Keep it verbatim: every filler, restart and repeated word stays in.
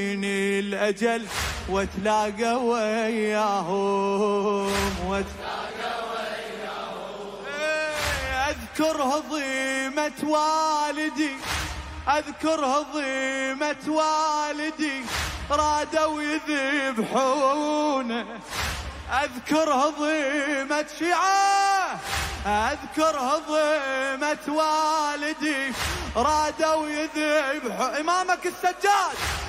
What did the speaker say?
الأجل واتلاقى وياهم واتلاقى وياهم. أذكر هضيمة والدي أذكر هضيمة والدي رادوا يذبحونه. أذكر هضيمة شيعة أذكر هضيمة والدي رادوا يذبحون. إمامك السجاد